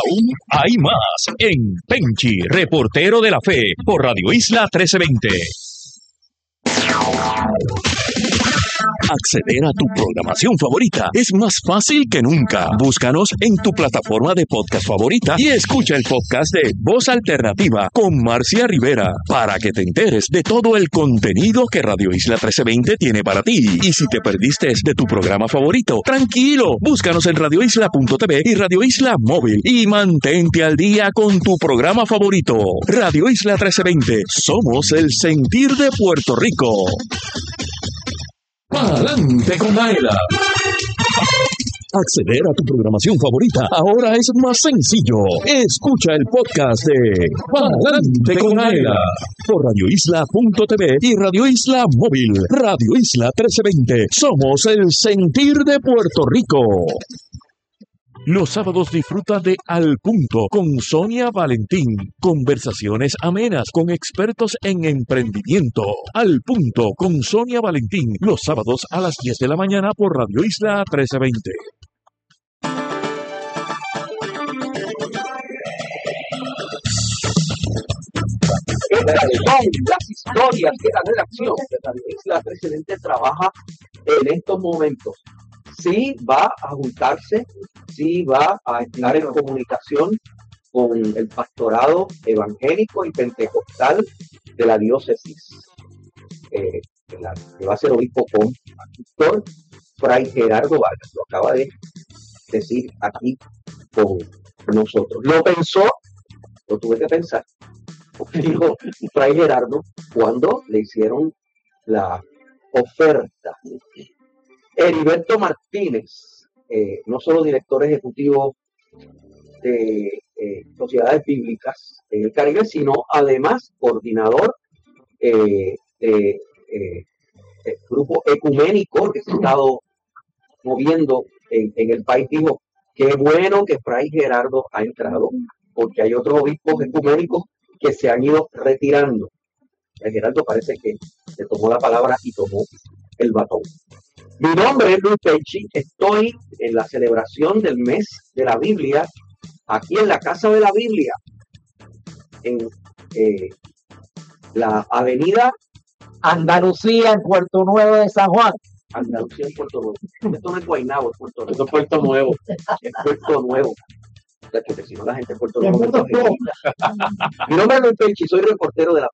Aún hay más en Penchi, reportero de la fe, por Radio Isla 1320. Acceder a tu programación favorita es más fácil que nunca. Búscanos en tu plataforma de podcast favorita y escucha el podcast de Voz Alternativa con Marcia Rivera para que te enteres de todo el contenido que Radio Isla 1320 tiene para ti. Y si te perdiste de tu programa favorito, tranquilo, búscanos en radioisla.tv y Radio Isla Móvil y mantente al día con tu programa favorito. Radio Isla 1320, somos el sentir de Puerto Rico. ¡Adelante con Aela! Acceder a tu programación favorita ahora es más sencillo. Escucha el podcast de ¡Adelante con Aela! Por radioisla.tv y Radio Isla Móvil. Radio Isla 1320. Somos el sentir de Puerto Rico. Los sábados disfruta de Al Punto con Sonia Valentín. Conversaciones amenas con expertos en emprendimiento. Al Punto con Sonia Valentín. Los sábados a las 10 de la mañana por Radio Isla 1320. Estas son las historias que la redacción de Radio Isla 1320 trabaja en estos momentos. Sí va a juntarse, sí va a estar en comunicación con el pastorado evangélico y pentecostal de la diócesis, que va a ser obispo con Víctor Fray Gerardo Vargas. Lo acaba de decir aquí con nosotros. Lo pensó, lo tuve que pensar, dijo Fray Gerardo cuando le hicieron la oferta. Heriberto Martínez, no solo director ejecutivo de sociedades bíblicas en el Caribe, sino además coordinador del grupo ecuménico que se ha estado moviendo en el país, dijo: qué bueno que Fray Gerardo ha entrado, porque hay otros obispos ecuménicos que se han ido retirando. Fray Gerardo parece que se tomó la palabra y tomó el batón. Mi nombre es Luis Penchi, estoy en la celebración del mes de la Biblia, aquí en la Casa de la Biblia, en la avenida Andalucía, en Puerto Nuevo de San Juan. Andalucía, en Puerto Nuevo. Esto no es Guaynabo, es Puerto Nuevo. Esto es Puerto Nuevo. Es Puerto Nuevo. O sea, que si no la gente de Puerto Nuevo. Mi nombre es Luis Penchi, soy reportero de la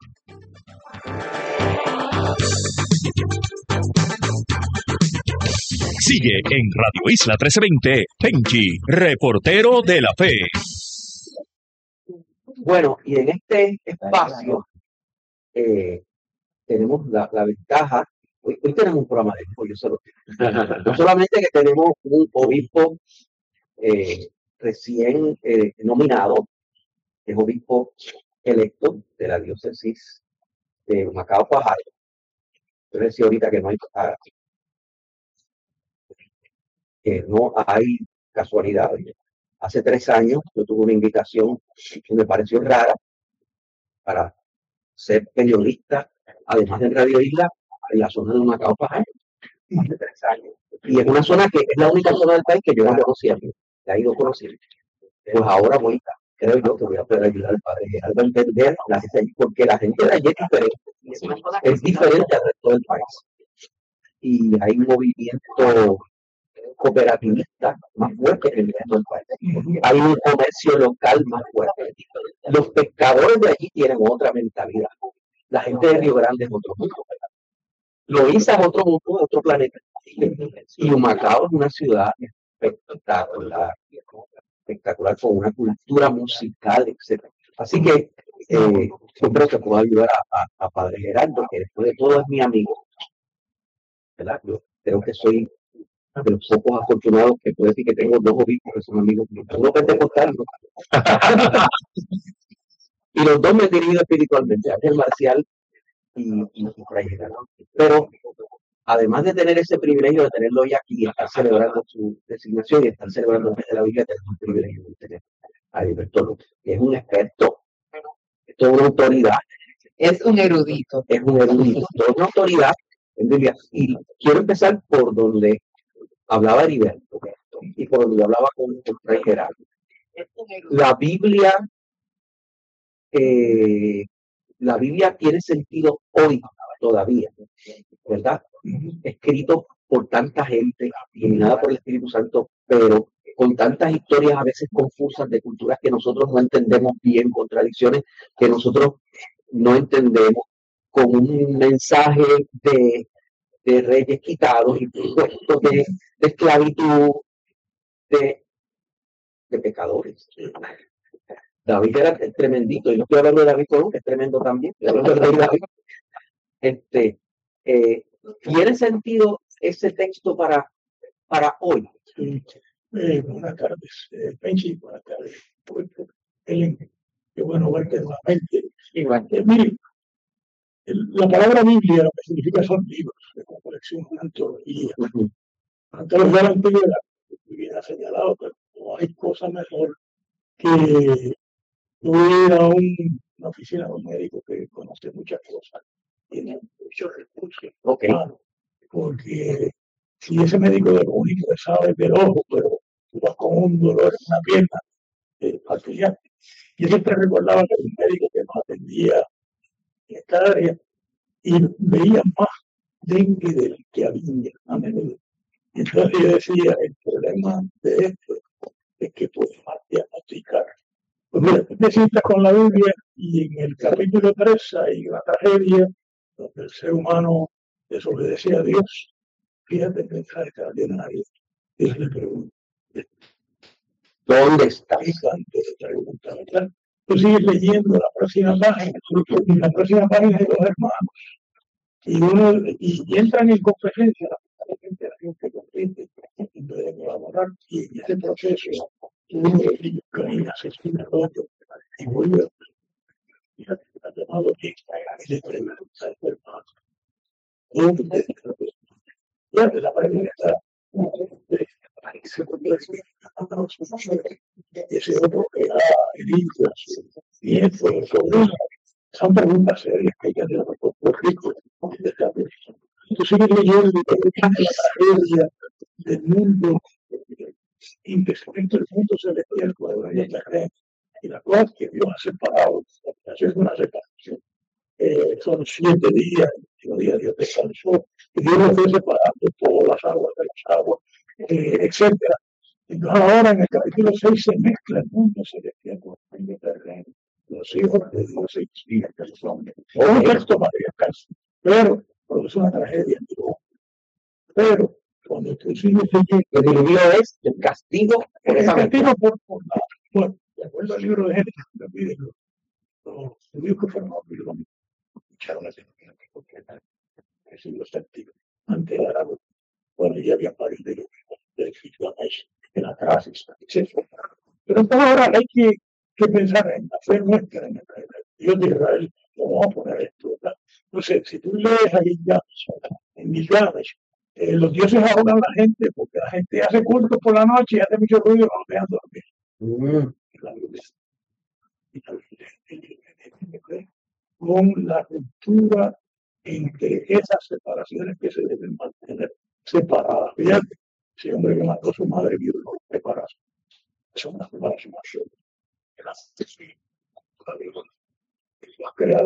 Sigue en Radio Isla 1320, Penchi, reportero de la fe. Bueno, y en este espacio tenemos la ventaja, hoy tenemos un programa de obispo, no solamente que tenemos un obispo recién nominado, es obispo electo de la diócesis de Humacao, Fajardo. Yo decía ahorita que no hay casualidades. Hace 3 años yo tuve una invitación que me pareció rara para ser periodista, además de Radio Isla, en la zona de Humacao, Fajardo. Hace 3 años. Y es una zona que es la única zona del país que yo no conocía, la he ido conociendo. Pues ahora creo yo que voy a poder ayudar al padre Gerardo a entender porque la gente de allí es diferente al resto del país. Y hay un movimiento cooperativista más fuerte que el resto del país. Hay un comercio local más fuerte. Los pescadores de allí tienen otra mentalidad. La gente de Río Grande es otro mundo. Loíza es otro mundo, otro planeta. Y Humacao es una ciudad espectacular, con una cultura musical, etc. Así que yo creo que puedo ayudar a Padre Gerardo, que después de todo es mi amigo, ¿verdad? Yo creo que soy de los pocos afortunados que puedo decir que tengo 2 obispos que son amigos míos. Uno pentecostal, ¿no? Y los 2 me han dirigido espiritualmente, Ángel Marcial y Fray Gerardo. Pero además de tener ese privilegio de tenerlo hoy aquí y estar celebrando su designación y estar celebrando el mes de la Biblia, tenemos el privilegio de tener a Heriberto López, que es un experto, es toda una autoridad. Es un erudito. Es un erudito, toda una autoridad en Biblia. Y quiero empezar por donde hablaba Heriberto y por donde hablaba con Fray Gerardo. la Biblia, la Biblia tiene sentido hoy todavía, ¿verdad? Escrito por tanta gente, iluminada por el Espíritu Santo, pero con tantas historias a veces confusas de culturas que nosotros no entendemos bien, contradicciones que nosotros no entendemos, con un mensaje de reyes quitados y puestos de esclavitud, de pecadores. David era tremendito, y no estoy hablando de David Colón, que es tremendo también, estoy hablando de David. ¿Tiene sentido ese texto para hoy? Buenas tardes, Benji, buenas tardes. Ellen, qué bueno verte nuevamente. Mire, la palabra Biblia lo que significa son libros de colección, una antología. Antología de la antigüedad, bien ha señalado, pero no hay cosa mejor que ir a una oficina de un médico que conoce muchas cosas, tiene muchos recursos, porque si ese médico de lo único que sabe es del ojo, pero tú vas con un dolor en una pierna, arterial. Yo siempre recordaba que era un médico que nos atendía en esta área y veía más dengue del que había a menudo. Y entonces yo decía, el problema de esto es que puedes diagnosticar. Pues mira, te sientas con la Biblia y en el capítulo 3 hay una tragedia donde el ser humano desobedecía a Dios. Fíjate el mensaje extraordinario. Dios le pregunta, ¿dónde está? Tú sigues leyendo la próxima página, y la próxima página de los hermanos, y entran en conferencia la gente comprende, en vez de colaborar, y en ese proceso uno de ellos cae, asesina al otro, y vuelve a fíjate, ha llamado y le pregunta al hermano, ¿dónde está? La pregunta está, ese otro que era el hijo, y el sobrino. Son preguntas serias que hay que hacer por rico. Tú sigues leyendo la tragedia del mundo, el mundo celestial, cuando hay la creen, y la cosa que Dios ha separado, haciendo una separación. Son 7 días, el último día Dios descansó, y Dios lo fue separando todas las aguas de las aguas, etc. Entonces ahora en el capítulo 6 se mezcla el mundo celestial con el mundo terreno. Los hijos de Dios se inspiran que los hombres. Es un texto matriarcal, pero es una tragedia. Pero cuando tú sigues leyendo, el diluvio es el castigo por esa castigo por la. Bueno, de acuerdo al libro de Génesis, los judíos que fueron a echaron a ese porque era el siglo VII, antes de Aragón. Bueno, ya había varios de ellos de Gilgamesh, en la crisis, etc. Pero entonces ahora hay que pensar en hacer nuestra, en el Dios de Israel, ¿cómo vamos a poner esto? ¿Verdad? Entonces, si tú lees a Gilgamesh, los dioses ahogan a la gente porque la gente hace culto por la noche y hace mucho ruido y no dejan dormir. Con la cultura entre esas separaciones que se deben mantener separadas. Fíjate, ese hombre que mató a su madre vio no separación. Es una separación mayor. Ha creado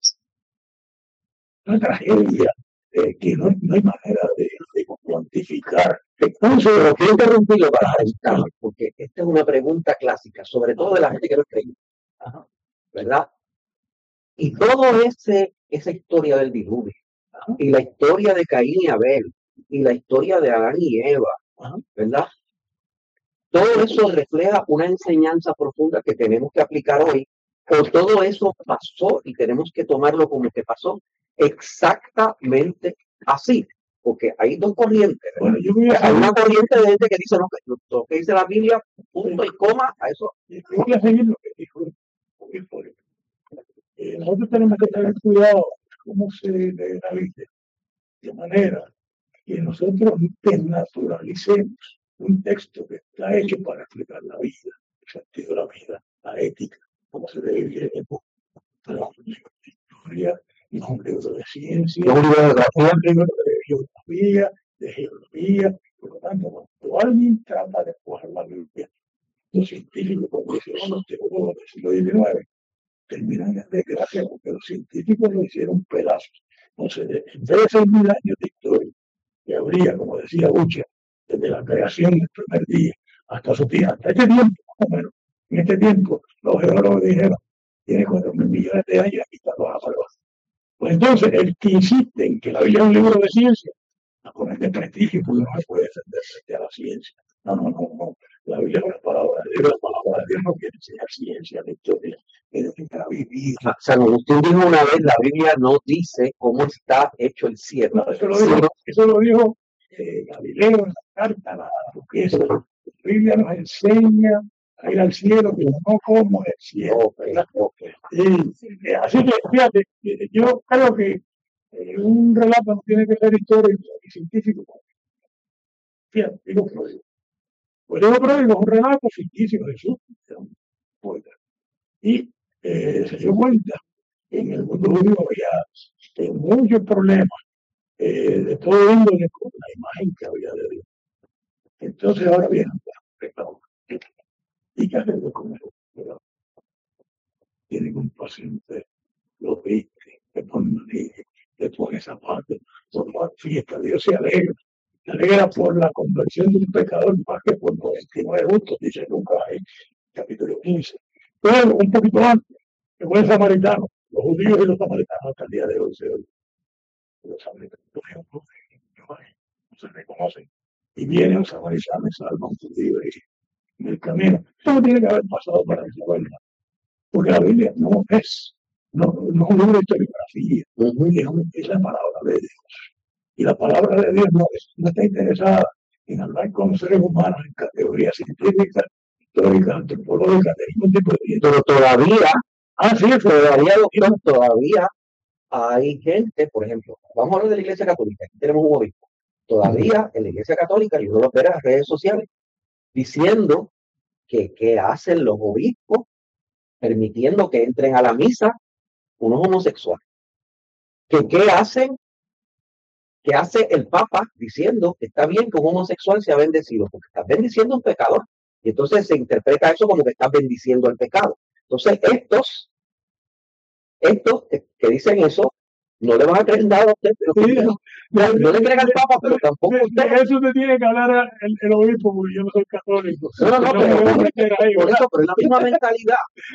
una tragedia que no hay manera de cuantificar. Entonces, lo quiero interrumpirlo para preguntar, porque esta es una pregunta clásica, sobre todo de la gente que no cree, ¿verdad? Y todo esa historia del diluvio, y la historia de Caín y Abel, y la historia de Adán y Eva, ¿verdad? Todo eso refleja una enseñanza profunda que tenemos que aplicar hoy, pero todo eso pasó y tenemos que tomarlo como que pasó exactamente así, porque hay dos corrientes. Bueno, hay una corriente de gente que dice, no, lo que dice la Biblia, punto y coma, a eso. Yo voy a seguir lo que dijo. Nosotros tenemos que tener cuidado cómo se lee la Biblia, de manera que nosotros desnaturalicemos un texto que está hecho para explicar la vida, el sentido de la vida, la ética, cómo se debe vivir en el mundo. No es historia, no es un libro de ciencia, no es un libro de biografía, de geografía. Por lo tanto, cuando alguien trata de coger la Biblia los científicos, como hicieron los teólogos del siglo XIX, terminan en desgracia porque los científicos lo hicieron pedazos. Entonces, en vez de 6.000 años de historia, que habría, como decía Bucha, desde la creación del primer día hasta su día, hasta este tiempo, más o menos, en este tiempo, los geólogos dijeron, tiene 4.000 millones de años y está los apagados. Pues entonces, el que insiste en que la Biblia es un libro de ciencia, la pone de prestigio porque no se puede defender frente a la ciencia. No. La Biblia es una palabra de Dios, la palabra de Dios no quiere enseñar ciencia, la historia, quiere enseñar a vivir. San Agustín dijo una vez, la Biblia no dice cómo está hecho el cielo. No, eso lo dijo Galileo en la carta a la duquesa. La Biblia nos enseña a ir al cielo, pero no como el cielo. Así que, fíjate, yo creo que un relato no tiene que ser histórico y científico. Fíjate, digo Pródigo. Pues digo Pródigo es un relato ficticio de Jesús, era un poeta. Y se dio cuenta que en el mundo judío había muchos problemas de todo índole con la imagen que había de Dios. Entonces ahora viene ¿y qué hacer con eso? Tienen un paciente, lo viste, le ponen anillo, le ponen zapatos, por fiesta, Dios se alegra por la conversión de un pecador más que por 99 justos, dice Lucas en capítulo 15. Pero un poquito antes, el buen samaritano, los judíos y los samaritanos hasta el día de hoy los samaritanos no se reconocen. Y viene un samaritano y salva a un judío en el camino. Eso no tiene que haber pasado para que se vuelva. Porque la Biblia no es un libro de historiografía, es la palabra de Dios. Y la palabra de Dios no está interesada en hablar con seres humanos en categorías científicas, históricas, antropológicas, de ningún tipo de... Pero todavía hay gente, por ejemplo, vamos a hablar de la Iglesia Católica, aquí tenemos un obispo. Todavía en la Iglesia Católica, y uno lo ve en las redes sociales, diciendo que qué hacen los obispos permitiendo que entren a la misa unos homosexuales. ¿Qué hace el Papa diciendo que está bien que un homosexual sea bendecido? Porque estás bendiciendo a un pecador. Y entonces se interpreta eso como que estás bendiciendo al pecado. Entonces estos que dicen eso, no le van a creer nada a usted, pero no le crean al Papa, pero tampoco a usted. Eso te tiene que hablar el obispo, porque yo no soy católico. Pero es la misma mentalidad.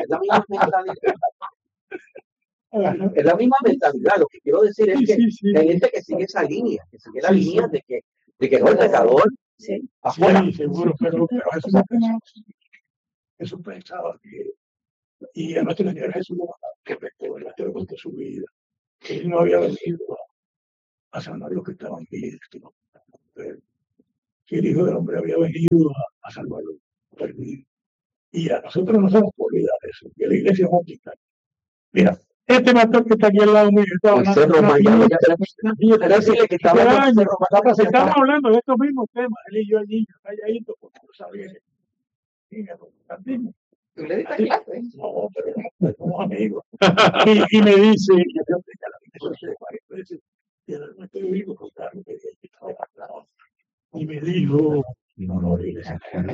Es la misma mentalidad. Lo que quiero decir es que hay gente que sigue esa línea, que sigue la línea de que no, el pecador afuera. Sí, seguro, pero eso pensaba que, y a nuestro Señor Jesús que respetó su vida. Él no había venido a sanar los que estaban bien, que el Hijo del Hombre había venido a salvar los perdidos. Y a nosotros no se nos puede olvidar eso, que la iglesia es un hospital. Mira, este pastor que está aquí al lado mío, estamos hablando de estos mismos temas, él y yo allí, calladito, porque no sabía. ¿Tú le diste clase? No, pero somos amigos. Y me dice, y me dijo, no digas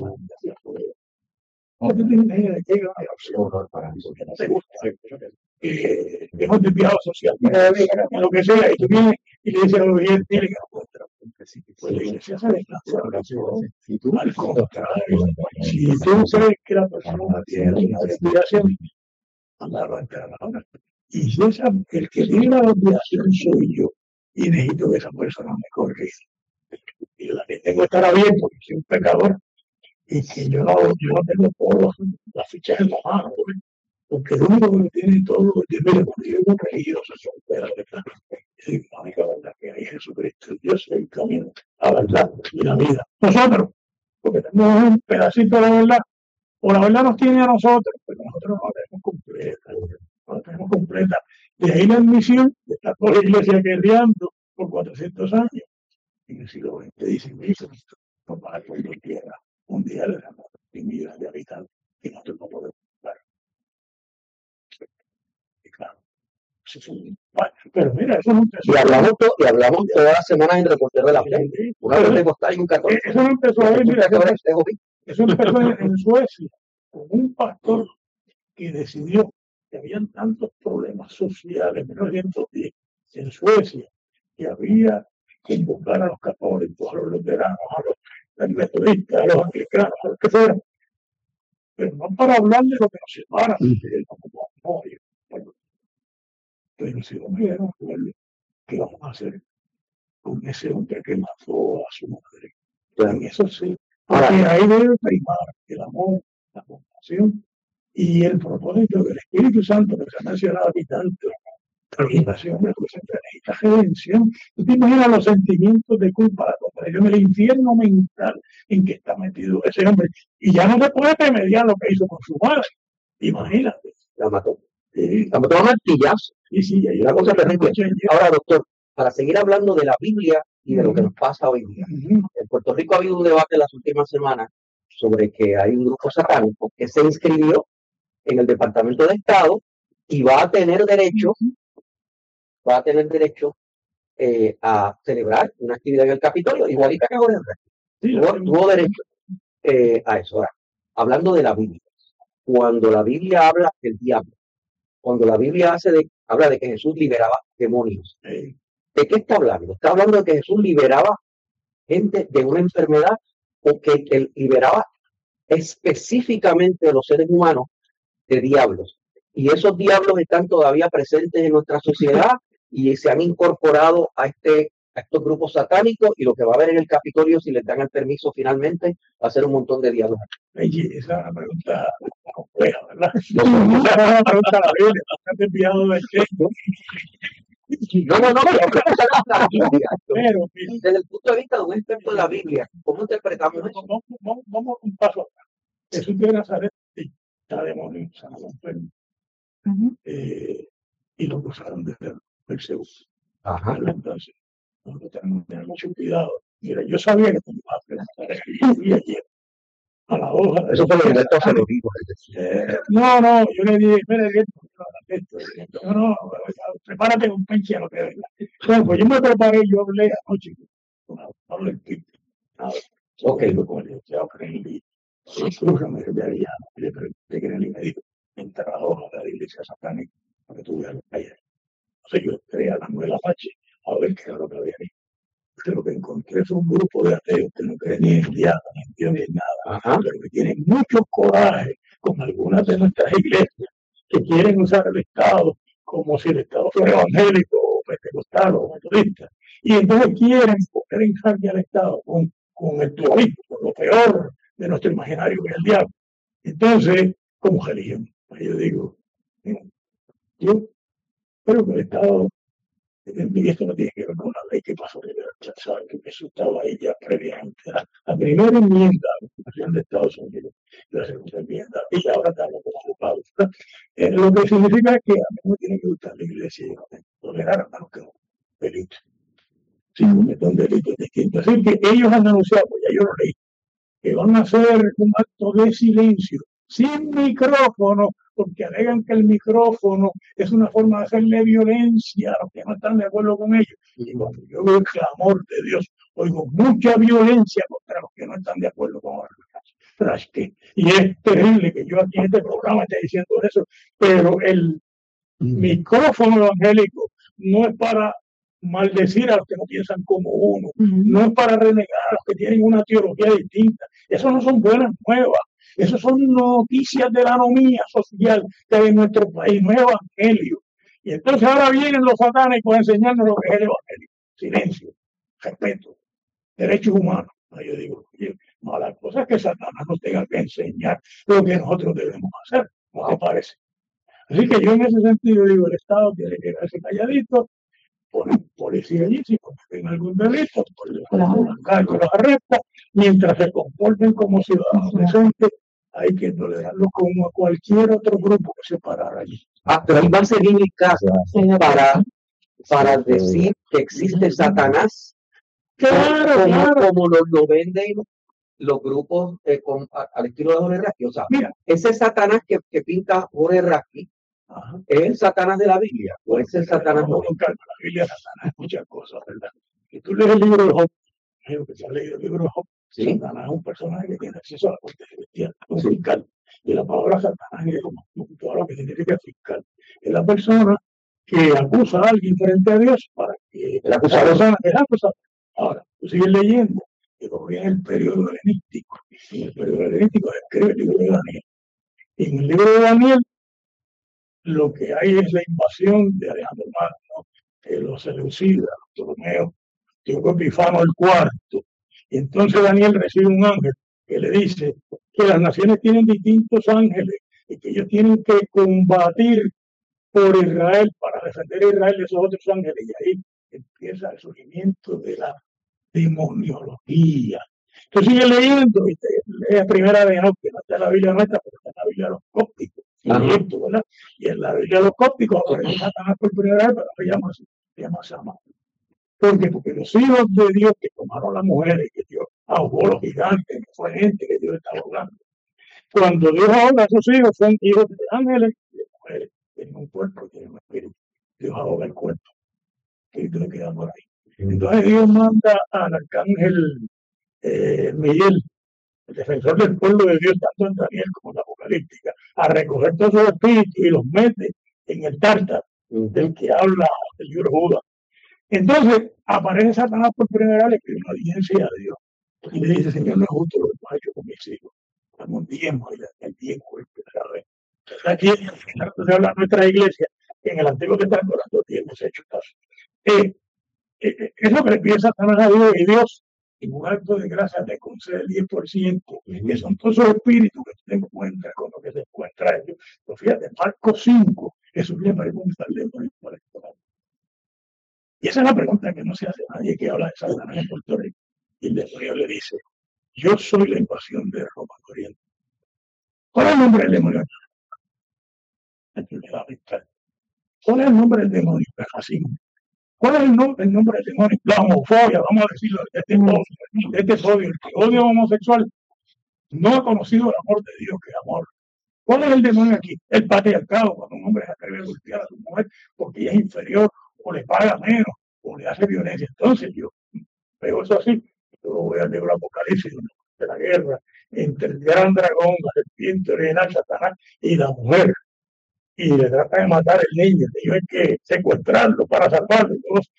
no te gusta. Hemos desviado socialmente, lo que sea, y tú vienes y le dices a los oyentes, tiene que encontrar. Pues la iglesia se descansa. Al contrario, si tú crees que la persona tiene una desviación, mandarlo a entrar ahora. Y si el que tiene la desviación soy yo, y necesito que esa persona me corrija. Y la que tengo estará bien, porque soy un pecador, y que yo no tengo todas las fichas en la mano, porque el único que tiene todo lo que tiene un religioso es la única verdad que hay Jesucristo. Yo soy el camino, la verdad y la vida. Nosotros, porque tenemos un pedacito de verdad, o la verdad nos tiene a nosotros, pero nosotros no la tenemos completa. No la tenemos completa. De ahí la admisión de estar toda la iglesia guerreando por 400 años. En el siglo XX dicen, Cristo, no para que Dios quiera. Un día le damos 100 millones de habitantes y nosotros no podemos estar. Y claro, pero mira, eso no empezó. Y hablamos todas las semanas en Reportero de la Fe. Una vez de Costa y un católico. Eso no empezó a ver, mira, Eso empezó en Suecia, con un pastor que decidió que habían tantos problemas sociales en 1910 en Suecia, que había que invocar a los católicos, a los luteranos, a los metodistas, a los anglicanos, a los que fueran, pero no para hablar de lo que nos separa, pero si no me dieron ¿qué vamos a hacer con ese hombre que mató a su madre? En eso sí, porque ahí debe primar el amor, la compasión y el propósito del Espíritu Santo que se ha mencionado aquí tanto. Ese hombre necesita redención. ¿Tú te imaginas los sentimientos de culpa, la compasión, el infierno mental en que está metido ese hombre? Y ya no se puede remediar lo que hizo con su madre. Imagínate. La mató. La mató a martillazo. Sí, una cosa terrible. Ahora, doctor, para seguir hablando de la Biblia y de lo que nos pasa hoy día. En Puerto Rico ha habido un debate en las últimas semanas sobre que hay un grupo satánico que se inscribió en el Departamento de Estado y va a tener derecho a celebrar una actividad en el Capitolio, igualita que ahora. Tuvo derecho a eso. Ahora, hablando de la Biblia, cuando la Biblia habla del diablo, cuando la Biblia habla de que Jesús liberaba demonios, ¿de qué está hablando? ¿Está hablando de que Jesús liberaba gente de una enfermedad o que él liberaba específicamente de los seres humanos de diablos? Y esos diablos están todavía presentes en nuestra sociedad y se han incorporado a estos grupos satánicos, y lo que va a haber en el Capitolio, si les dan el permiso finalmente, va a ser un montón de diablos. Esa es una pregunta compleja, ¿verdad? Esa es una pregunta a la Biblia, bastante enviado del texto. Pero desde el punto de vista de un experto de la Biblia, ¿cómo interpretamos eso? Vamos un paso atrás. Jesús de Nazaret está demonio, sanado enfermo. Y lo cruzaron desde el Zeus. Entonces, nosotros tenemos que tener mucho cuidado. Mira, yo sabía que tú me ibas a preguntar y ayer a la hoja. Eso fue lo que entonces lo digo. No, yo le dije, mira, no, prepárate con pinche a lo que venga. Bueno, pues yo me preparé, yo hablé anoche con Pablo el Quinto. Ok, con el licenciado Krenli. Cruzame de Ariano, y le pregunté Krenli, me dijo, entra a la hoja de la iglesia satánica para que tú veas lo que hay ahí. Entonces yo entré a la Nueva Apache a ver qué era lo que había ahí. Entonces lo que encontré fue un grupo de ateos que no creen ni en diablo, ni en Dios, ni en nada, pero que tienen mucho coraje con algunas de nuestras iglesias que quieren usar el Estado como si el Estado fuera evangélico o pentecostal o metodista. Y entonces quieren poner en jaque al Estado con el dualismo, con lo peor de nuestro imaginario que es el diablo. Entonces, como religión, yo digo, yo creo que el Estado, y esto no tiene que ver con una ley que pasó, sabe que eso estaba ahí ya previamente. La primera enmienda a la Constitución de Estados Unidos, la segunda enmienda, y ahora estamos como ocupados. Lo que significa que a mí me tiene que gustar la iglesia y no tolerar a los que no delitos. Si cometen delitos distintos. Es decir, que ellos han anunciado, pues ya yo lo leí, que van a hacer un acto de silencio, sin micrófono, porque alegan que el micrófono es una forma de hacerle violencia a los que no están de acuerdo con ellos. Y cuando yo veo el clamor de Dios, oigo mucha violencia contra los que no están de acuerdo con ellos. Y es terrible que yo aquí en este programa esté diciendo eso, pero el micrófono evangélico no es para maldecir a los que no piensan como uno, no es para renegar a los que tienen una teología distinta. Eso no son buenas nuevas, eso son noticias de la anomía social que hay en nuestro país, no es evangelio. Y entonces ahora vienen los satánicos a enseñarnos lo que es el evangelio. Silencio, respeto, derechos humanos. Yo digo, la cosa es que Satanás nos tenga que enseñar lo que nosotros debemos hacer, ¿no te parece? Así que yo en ese sentido digo, el Estado tiene que quedarse calladito, ponen policía allí, si cometen algún delito, pues los arresta, mientras se comporten como ciudadanos decentes, hay que tolerarlos como a cualquier otro grupo que se parara allí. Pero ahí va a seguir mi casa para decir que existe Satanás, como lo venden los grupos al estilo de Jorge Rasky. O sea, mira, ese Satanás que pinta Jorge Rasky, ¿es el Satanás de la Biblia o es el Satanás no? La Biblia Satanás es muchas cosas, ¿verdad? Y tú lees el libro de Job, que se ha leído el libro de Job, Sí. Satanás es un personaje que tiene acceso a la corte celestial, un fiscal. Y la palabra Satanás es como todo lo que significa fiscal. Es la persona que acusa a alguien frente a Dios para que El acusador. es acusado. Ahora, tú sigues leyendo, que todavía en el periodo helenístico. En el periodo helenístico escribe el libro de Daniel. Y en el libro de Daniel lo que hay es la invasión de Alejandro Magno, los seleucidas, los Ptolomeos, Antíoco Epifano el cuarto. Y entonces Daniel recibe un ángel que le dice que las naciones tienen distintos ángeles y que ellos tienen que combatir por Israel para defender a Israel de esos otros ángeles. Y ahí empieza el surgimiento de la demoniología. Tú sigues leyendo y lees Primera de Enoch, que no está en la Biblia nuestra, pero está en la Biblia de los cópticos. ¿Verdad? Y en la Biblia de los cópticos aparece Satanás por primera vez, pero se llama Sama. ¿Por qué? Porque los hijos de Dios que tomaron las mujeres, que Dios ahogó los gigantes, que fue gente que Dios estaba hablando. Cuando Dios ahoga a sus hijos, son hijos de ángeles y de mujeres. Tienen un cuerpo y tienen un espíritu. Dios ahoga el cuerpo. El espíritu le queda por ahí. Entonces Dios manda al arcángel Miguel, el defensor del pueblo de Dios, tanto en Daniel como en la Apocalíptica, a recoger todos esos espíritus y los mete en el tártaro del que habla el libro Judas. Entonces aparece Satanás por primera vez, le pide una audiencia a Dios y le dice: Señor, no es justo lo que tú has hecho con mis hijos. Dame un diezmo y el diezmo por primera vez. Aquí se habla en nuestra iglesia, que en el Antiguo Testamento los diezmos hechos caso. Es lo que le pide Satanás a Dios, y Dios, en un acto de gracia, le concede el 10%, que son todos esos espíritus que te encuentras con lo que se encuentra ellos. Pues fíjate, Marcos 5, Jesús le pregunta al demonio por el corazón. Y esa es la pregunta que no se hace nadie que habla de Satanás en Puerto Rico. Y el demonio le dice: yo soy la invasión de Roma al Oriente. ¿Cuál es el nombre del demonio? La enfermedad mental. ¿Cuál es el nombre del demonio? El racismo. ¿Cuál es el nombre del demonio? La homofobia, vamos a decirlo, este odio. El que odia a homosexual no ha conocido el amor de Dios, que es amor. ¿Cuál es el demonio aquí? El patriarcado, cuando un hombre se atreve a golpear a su mujer porque ella es inferior, o le paga menos, o le hace violencia. Entonces yo veo eso así. Yo voy al libro Apocalipsis de la guerra entre el gran dragón, la serpiente original, Satanás, y la mujer. Y le trata de matar al niño. Ellos hay que secuestrarlo para salvarlo.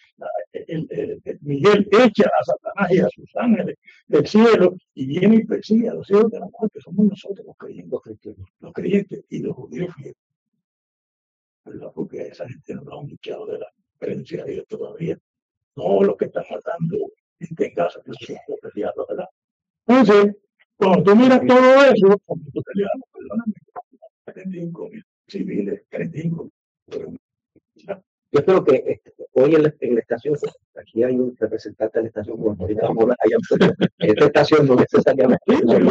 Miguel echa a Satanás y a sus ángeles del cielo y viene y persigue a los hijos de la muerte. Somos nosotros los creyentes y los judíos fieles. ¿Verdad? Porque esa gente no lo han luchado de la presencia de Dios todavía. No los que están matando en casa, que son los peleados, ¿verdad? Entonces, cuando tú miras todo eso, como tú te leas, perdóname, 35,000 civiles, 35,000. Yo espero que hoy en la estación, aquí hay un representante de la estación, como ahorita vamos a hablar, en esta estación no necesariamente.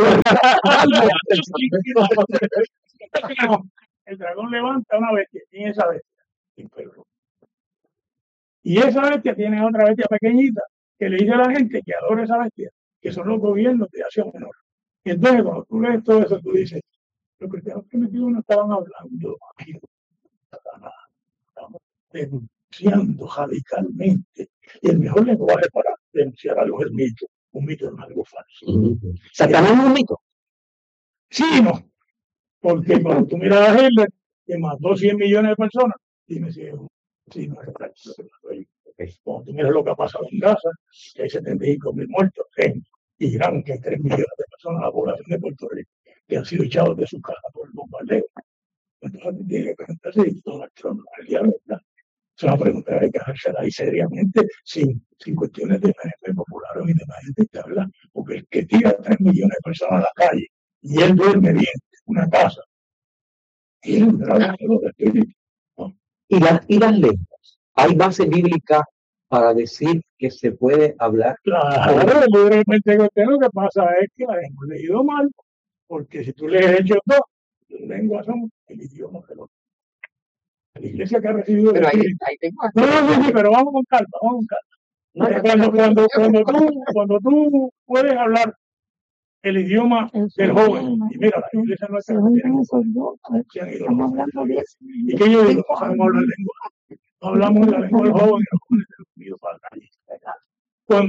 El dragón levanta una bestia, tiene esa bestia, y esa bestia tiene otra bestia pequeñita que le dice a la gente que adore esa bestia, que son los gobiernos de Asia Menor. Y entonces cuando tú lees todo eso, tú dices: los cristianos primitivos no estaban hablando aquí de Satanás, estamos denunciando radicalmente. Y el mejor lenguaje para denunciar algo es el mito. Un mito es algo falso. ¿Satanás es un mito? Sí y no. Porque cuando tú miras a Hitler, que mató 100 millones de personas, dime si es un no es falso. Cuando tú miras lo que ha pasado en Gaza, que hay 75,000 muertos, en Irán, que hay 3 millones de personas, la población de Puerto Rico, que han sido echados de su casa por el bombardeo. Entonces tiene que preguntarse si Donald Trump es el diablo, ¿verdad? Es una pregunta que hay que hacerla ahí seriamente, sin cuestiones de beneficio popular o independentista, ¿verdad? Porque el que tira 3 millones de personas a la calle y él duerme bien en una casa, tiene un grado de espíritu, ¿no? Y las lenguas. ¿Hay base bíblica para decir que se puede hablar? Claro, libremente lo que pasa es que la hemos leído mal, porque si tú lees Hechos 2, las lenguas son el idioma del otro. La iglesia que ha recibido Pero el ahí Espíritu. tengo Sí, pero vamos con calma. Cuando tú puedes hablar el idioma del joven, y mira, la iglesia no es que se han ido los y que yo digo, no sabemos hablar lengua. No hablamos la lengua del joven y los jóvenes se han ido para la calle. Cuando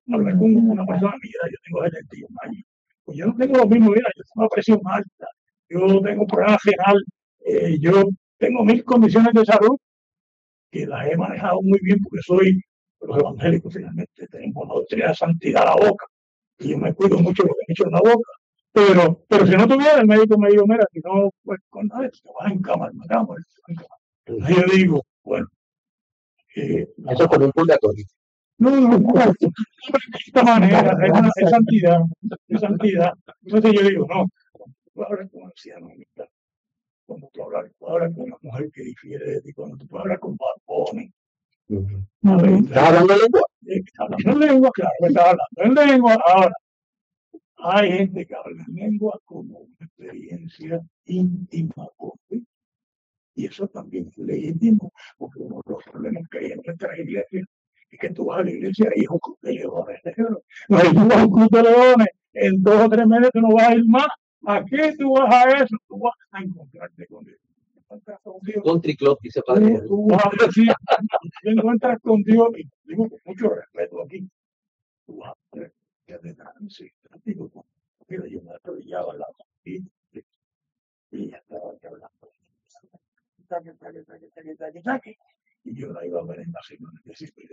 hablar con una persona, mira, yo tengo 71 años. Pues yo no tengo lo mismo, mira, yo tengo presión alta, yo tengo problema renal, yo tengo 1000 condiciones de salud que las he manejado muy bien porque soy, los evangélicos finalmente tenemos una doctrina de santidad a la boca y yo me cuido mucho lo que he hecho en la boca. Pero si no tuviera, el médico me dijo, mira, si no, pues con nada, te vas en cama, Entonces yo digo, bueno. Eso es como un purgatorio. No, de esta manera, es santidad, es santidad. Entonces yo digo, no, tú hablas con un anciano, cuando tú hablas con una mujer que difiere de ti, cuando tú hablas con Bad Bunny. ¿Estás hablando de lengua? Estás hablando en lengua, claro, estás hablando en lengua. Ahora, hay gente que habla en lengua como una experiencia íntima con Dios. Y eso también es legítimo, porque uno de los problemas que hay en nuestra iglesia es que tú vas a la iglesia y hijos de leones. No, tú vas a un club de leones, en 2 o 3 meses tú no vas a ir más. ¿A qué tú vas a eso? Tú vas a encontrarte con Dios. Country Club, dice Padre. Tú vas a decir, te encuentras con Dios, y digo con mucho respeto aquí. Tú vas a ver que te transitas. Digo, mira, yo me arrodillaba al lado y ya estaba hablando. Y yo la iba a ver en la semana de Cipri.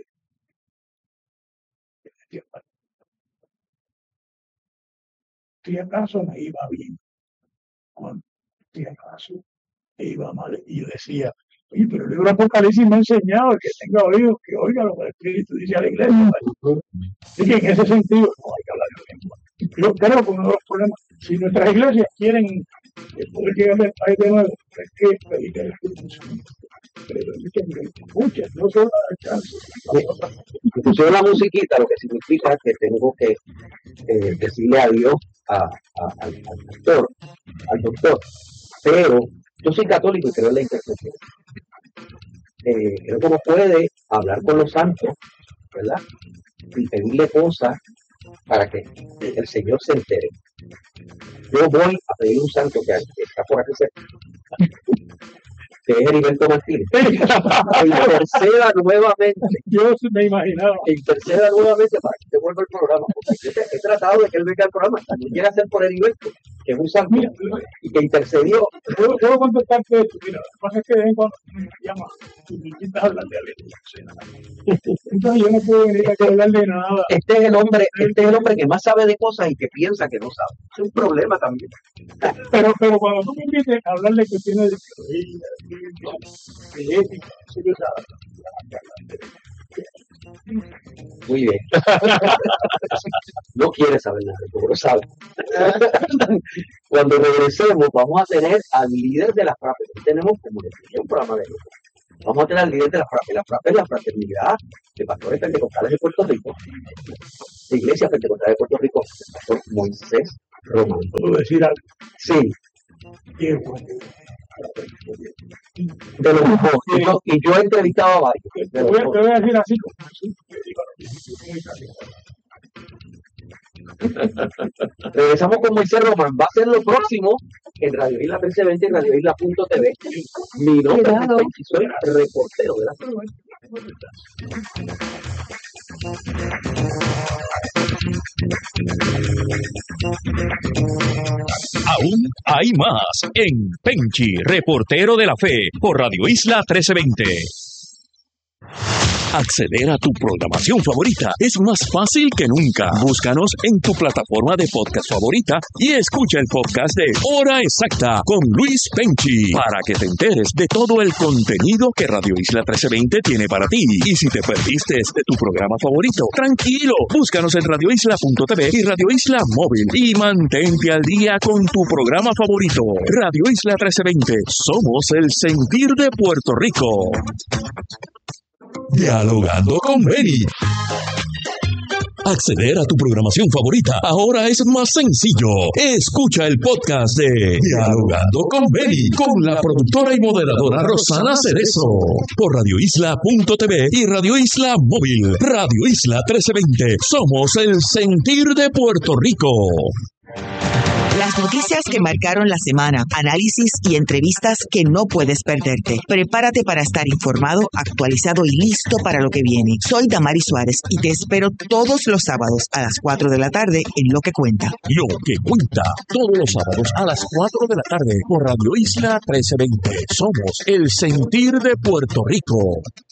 Si acaso me iba bien, si acaso me iba mal, y yo decía, oye, pero el libro de Apocalipsis me ha enseñado, el que tenga oídos, que oiga lo que el Espíritu dice a la iglesia. Así que en ese sentido, no hay que hablar de lengua. Yo creo que uno de los problemas, si nuestras iglesias quieren poder llegar al país de nuevo, es que predicar el Espíritu Santo. Pero muchas, no solo la chance. Inclusive la musiquita, lo que significa que tengo que decirle adiós al doctor. Pero yo soy católico y creo en la intercesión. Creo que uno puede hablar con los santos, ¿verdad? Y pedirle cosas para que el Señor se entere. Yo voy a pedir un santo que está por aquí cerca, que es Heriberto Martínez. Interceda nuevamente. Yo me imaginaba. Interceda nuevamente para que se vuelva el programa. Porque he tratado de que él venga al programa. También quiere hacer por Heriberto, que es un santo, Mira, y que intercedió. Puedo contestarte esto. Mira, lo que pasa es que de vez en cuando me llama y me invitas a hablar de algo. Entonces yo no puedo venir a hablar de nada. Este es el hombre que más sabe de cosas y que piensa que no sabe. Es un problema también. Pero cuando tú me invites a hablar de cuestiones de ética, muy bien. No quiere saber nada, pero lo sabe. Cuando regresemos, vamos a tener al líder de la FRAPE. Tenemos como un programa de eso. Vamos a tener al líder de la FRAPE. La FRAPE es la Fraternidad de Pastores Pentecostales de Puerto Rico. La Iglesia Pentecostal de Puerto Rico, el pastor Moisés Román. ¿Puedo decir algo? Sí. Qué bueno. De lo mejor. Y yo he entrevistado a varios. Te voy a decir así como regresamos con Moisés Román. Va a ser lo próximo en Radio Isla 1320 y Radio Isla.tv. Mi nombre es Penchi, soy reportero de la Aún hay más en Penchi, reportero de la fe, por Radio Isla 1320. Acceder a tu programación favorita es más fácil que nunca. Búscanos en tu plataforma de podcast favorita y escucha el podcast de Hora Exacta con Luis Penchi para que te enteres de todo el contenido que Radio Isla 1320 tiene para ti. Y si te perdiste de tu programa favorito, tranquilo, búscanos en radioisla.tv y Radio Isla Móvil y mantente al día con tu programa favorito. Radio Isla 1320, somos el sentir de Puerto Rico. Dialogando con Benny. Acceder a tu programación favorita ahora es más sencillo. Escucha el podcast de Dialogando con Benny con la productora y moderadora Rosana Cerezo por radioisla.tv y Radio Isla Móvil. Radio Isla 1320. Somos el sentir de Puerto Rico. Las noticias que marcaron la semana, análisis y entrevistas que no puedes perderte. Prepárate para estar informado, actualizado y listo para lo que viene. Soy Damaris Suárez y te espero todos los sábados a las 4 de la tarde en Lo que Cuenta. Lo que Cuenta, todos los sábados a las 4 de la tarde por Radio Isla 1320. Somos el sentir de Puerto Rico.